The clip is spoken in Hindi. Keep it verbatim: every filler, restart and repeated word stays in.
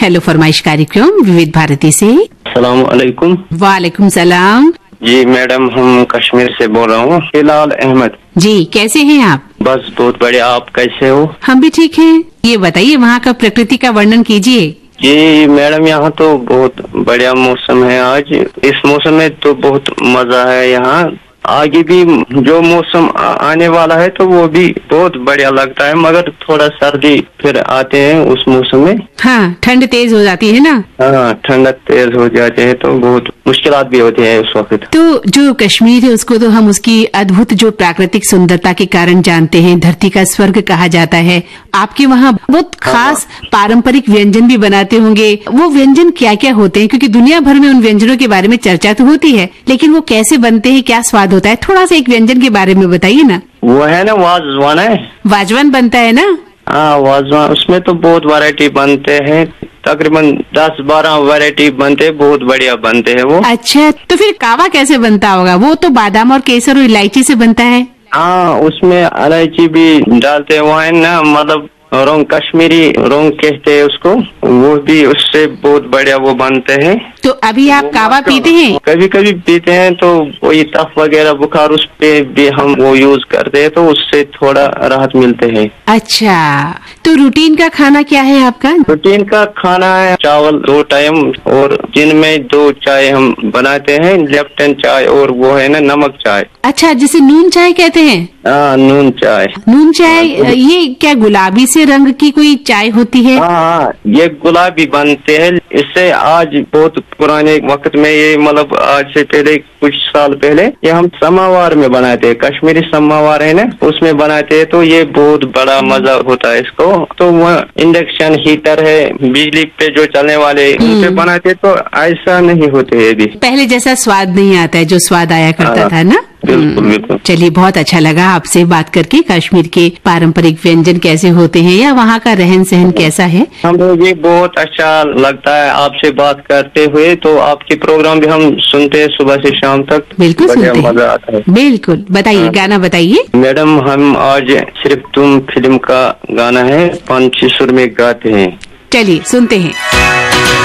हेलो फरमाइश कार्यक्रम विविध भारती से। अस्सलाम वालेकुम। वालेकुम सलाम। जी मैडम, हम कश्मीर से बोल रहा हूँ, हिलाल अहमद। जी, कैसे हैं आप? बस बहुत बढ़िया, आप कैसे हो? हम भी ठीक हैं। ये बताइए, वहाँ का प्रकृति का वर्णन कीजिए। जी मैडम, यहाँ तो बहुत बढ़िया मौसम है आज। इस मौसम में तो बहुत मजा है यहाँ। आगे भी जो मौसम आने वाला है तो वो भी बहुत बढ़िया लगता है, मगर थोड़ा सर्दी फिर आते हैं उस मौसम में। हाँ, ठंड तेज हो जाती है ना। हाँ, ठंड तेज हो जाती है तो बहुत मुश्किलात भी होती है उस वक्त। तो जो कश्मीर है उसको तो हम उसकी अद्भुत जो प्राकृतिक सुंदरता के कारण जानते हैं, धरती का स्वर्ग कहा जाता है। आपके वहाँ बहुत खास पारंपरिक व्यंजन भी बनाते होंगे। वो व्यंजन क्या क्या होते हैं? क्योंकि दुनिया भर में उन व्यंजनों के बारे में चर्चा तो होती है, लेकिन वो कैसे बनते हैं, क्या स्वाद होता है? थोड़ा सा एक व्यंजन के बारे में बताइए ना। वो है ना वाजवान है। वाजवान बनता है ना? हाँ वाजवान, उसमें तो बहुत वैरायटी बनते हैं, तकरीबन दस बारह वैरायटी बनते हैं, बहुत बढ़िया बनते हैं वो। अच्छा, तो फिर कावा कैसे बनता होगा? वो तो बादाम और केसर और इलायची से बनता है। हाँ, उसमें इलायची भी डालते हैं। वो है ना, मतलब रोंग, कश्मीरी रोंग कहते हैं उसको, वो भी उससे बहुत बढ़िया वो बनते हैं। तो अभी आप कावा पीते हैं? कभी कभी पीते हैं, तो वही तफ वगैरह बुखार उस पे भी हम वो यूज करते हैं, तो उससे थोड़ा राहत मिलते हैं। अच्छा, तो रूटीन का खाना क्या है आपका? रूटीन का खाना है चावल दो टाइम, और दिन में दो चाय हम बनाते हैं, लेफ्टन चाय और वो है ना नमक चाय। अच्छा, जिसे नून चाय कहते हैं? हाँ, नून चाय। नून चाय, ये क्या गुलाबी से रंग की कोई चाय होती है? हाँ, ये गुलाबी बनते हैं। इससे आज बहुत पुराने वक्त में, ये मतलब आज से पहले कुछ साल पहले, ये हम समावार में बनाते हैं, कश्मीरी समावार है ना, उसमें बनाते हैं। तो ये बहुत बड़ा मजा होता है इसको। तो वो इंडक्शन हीटर है, बिजली पे जो चलने वाले, उनसे बनाते तो ऐसा नहीं होते है अभी। पहले जैसा स्वाद नहीं आता है जो स्वाद आया करता था ना। बिल्कुल बिल्कुल। चलिए, बहुत अच्छा लगा आपसे बात करके। कश्मीर के पारंपरिक व्यंजन कैसे होते हैं या वहाँ का रहन सहन कैसा है? हमें ये बहुत अच्छा लगता है आपसे बात करते हुए। तो आपके प्रोग्राम भी हम सुनते हैं सुबह से शाम तक। बिल्कुल सुनते हैं। मजा आता है। बिल्कुल, बताइए, गाना बताइए। मैडम, हम आज सिर्फ तुम फिल्म का गाना है, पंछी सुर में गाते हैं। चलिए सुनते हैं।